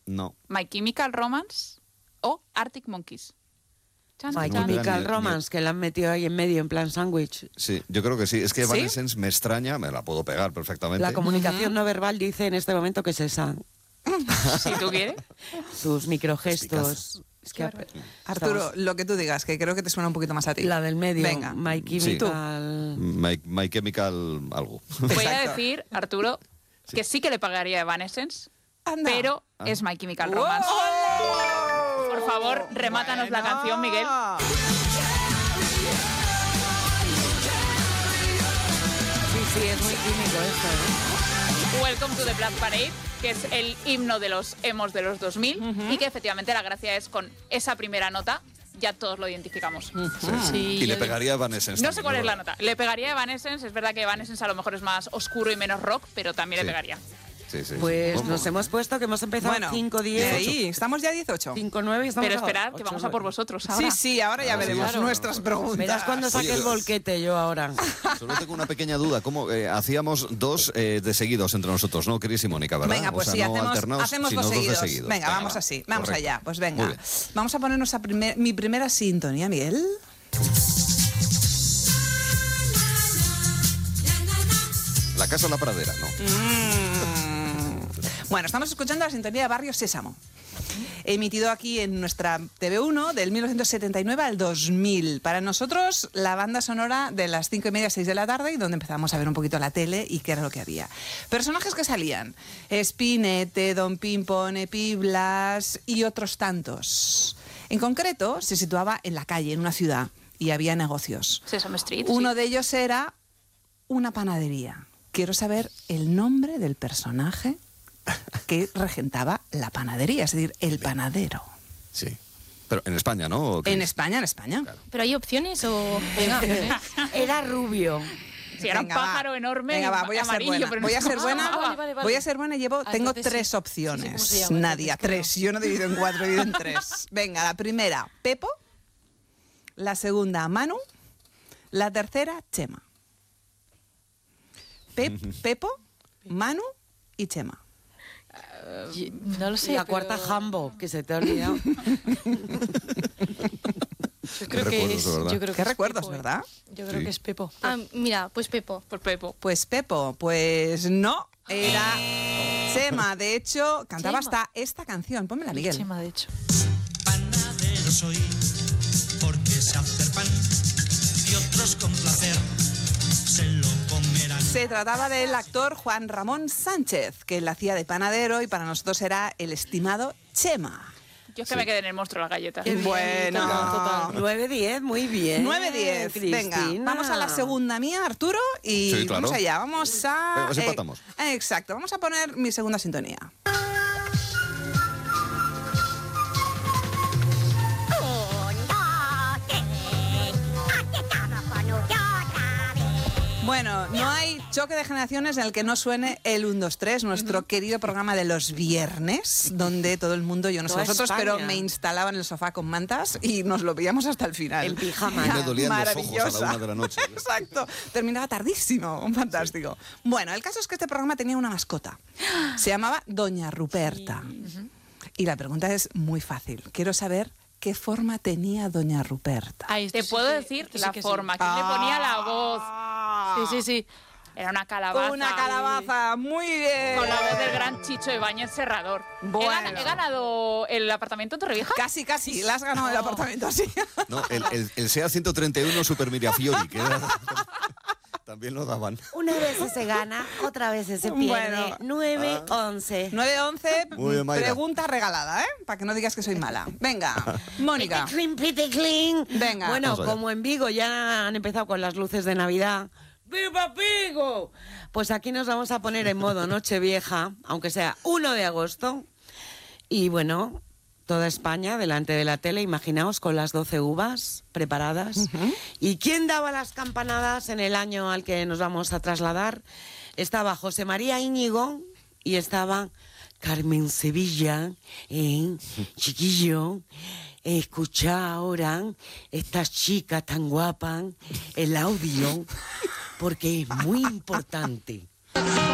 No. My Chemical Romance o Arctic Monkeys. My Chemical Romance, que la han metido ahí en medio, en plan sándwich. Sí, yo creo que sí. Es que Evanescence me extraña, me la puedo pegar perfectamente. La comunicación no verbal dice en este momento que es esa. Si tú quieres. Tus microgestos. Es que Arturo, lo que tú digas, que creo que te suena un poquito más a ti. La del medio. Venga. My Chemical... My Chemical algo. Voy a decir, Arturo, que sí que le pagaría a Evanescence, pero es My Chemical Romance. Por favor, remátanos la canción, Miguel. Sí, es muy químico esto, ¿eh? Welcome to the Black Parade, que es el himno de los emos de los 2000 y que efectivamente la gracia es con esa primera nota ya todos lo identificamos. Sí. Y le pegaría a Evanescence. No sé cuál es la nota. Le pegaría a Evanescence, es verdad que Evanescence a lo mejor es más oscuro y menos rock, pero también le pegaría. Sí. Pues nos hemos puesto que hemos empezado 5-10. Sí, estamos ya 18. 5-9 y estamos pero esperad, que vamos a por vosotros ahora. Sí, ahora ya veremos nuestras preguntas. Verás cuando saque el volquete yo ahora. Solo tengo una pequeña duda. ¿Cómo hacíamos dos de seguidos entre nosotros, no, Cris y Mónica, verdad? Venga, pues o sea, sí, no hacemos dos seguidos. Venga, Venga, vamos así. Vamos correcto. allá. Pues venga. Vamos a ponernos mi primera sintonía, Miguel. La casa o la pradera, ¿no? Bueno, estamos escuchando la sintonía de Barrio Sésamo. Emitido aquí en nuestra TV1 del 1979 al 2000. Para nosotros, la banda sonora de las 5:30, 6 de la tarde, y donde empezamos a ver un poquito la tele y qué era lo que había. Personajes que salían: Spinette, Don Pimpón, Epi, Blas y otros tantos. En concreto, se situaba en la calle, en una ciudad, y había negocios. Sesame Street. Uno de ellos era una panadería. Quiero saber el nombre del personaje que regentaba la panadería, es decir, el panadero. Sí. Pero en España, ¿no? En España. Claro. ¿Pero hay opciones o...? Venga. Era rubio. Sí, era un pájaro enorme. Venga, va, voy a ser amarillo, buena. pero no Voy a sé ser cómo buena. se llamaba. Vale. Voy a ser buena y tengo entonces 3 sí. opciones. Sí, ¿cómo se llama? Nadia, Entonces, 3. Yo no divido en 4, divido en 3. Venga, la primera, Pepo. La segunda, Manu. La tercera, Chema. Pepo, Manu y Chema. No lo sé. La cuarta, Jambo, que se te ha olvidado. Yo creo que es... Yo creo que ¿Qué es recuerdos, Pepo, verdad? Yo creo que es Pepo. Mira, pues Pepo. Por Pepo. Pues Pepo, pues no, era Chema. De hecho, cantaba Chema. hasta esta canción. Pónmela, Miguel. Chema, de hecho. Panadero soy, porque sé hacer pan, y otros con placer se lo comerán. Se trataba del actor Juan Ramón Sánchez, que él hacía de panadero y para nosotros era el estimado Chema. Yo es que me quedé en el monstruo de la galleta. Bueno, 9-10, muy bien. 9-10. Venga, vamos a la segunda mía, Arturo, y Sí, claro. vamos allá. Vamos a... Venga, pues empatamos. Exacto, vamos a poner mi segunda sintonía. Bueno, no hay choque de generaciones en el que no suene el 1, 2, 3, nuestro querido programa de los viernes, donde todo el mundo, yo no sé Toda vosotros, España. pero me instalaba en el sofá con mantas y nos lo veíamos hasta el final. En pijama. Y me dolían los ojos a Maravillosa. la 1 de la noche. Exacto, terminaba tardísimo, fantástico. Bueno, el caso es que este programa tenía una mascota, se llamaba Doña Ruperta. Y la pregunta es muy fácil, quiero saber qué forma tenía Doña Ruperta. Ay, Te puedo decir la forma, quién le ponía la voz. Sí. Era una calabaza. Una calabaza, muy bien. Con la voz del gran Chicho Ibáñez Serrador. Bueno. He ganado el apartamento en Torrevieja. Casi, la has ganado el apartamento así. No, el SEA 131 Super Mirafiori, que era... También lo daban. Una vez se gana, otra vez se pierde. Bueno. 9-11. 9-11, Muy bien, Mayra. pregunta regalada, ¿eh? Para que no digas que soy mala. Venga, Mónica. Pite clean. Venga. Bueno, Vamos allá. como en Vigo ya han empezado con las luces de Navidad. ¡Viva Vigo! Pues aquí nos vamos a poner en modo Nochevieja, aunque sea 1 de agosto. Y bueno, toda España delante de la tele, imaginaos, con las 12 uvas preparadas. ¿Y quién daba las campanadas en el año al que nos vamos a trasladar? Estaba José María Íñigo y estaba Carmen Sevilla, chiquillo. Escucha ahora esta chica tan guapa, el audio, porque es muy importante.